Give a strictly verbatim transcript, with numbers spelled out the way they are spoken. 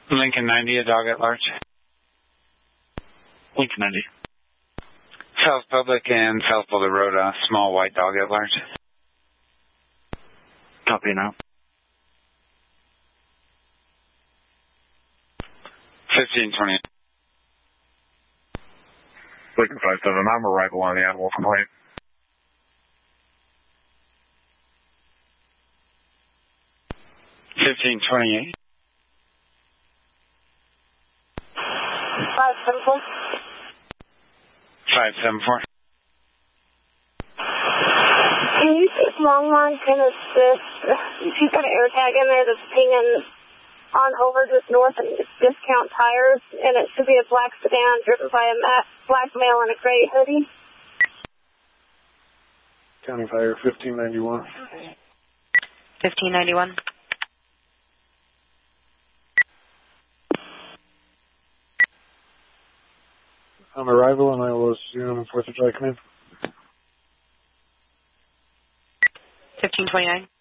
Lincoln ninety, a dog at large. Lincoln ninety. South Public and South Boulder Road, a small white dog at large. Copy now. fifteen twenty. Lincoln five seven, I'm arrival on the animal complaint. fifteen twenty-eight. five seven four. five seven four. Can you see if Longmont can assist? She's got an air tag in there that's pinging on over just north of Discount Tires, and it should be a black sedan driven by a ma- black male in a gray hoodie. County Fire fifteen ninety-one. fifteen ninety-one. On arrival, and I will assume fourth of July command. fifteen twenty-nine.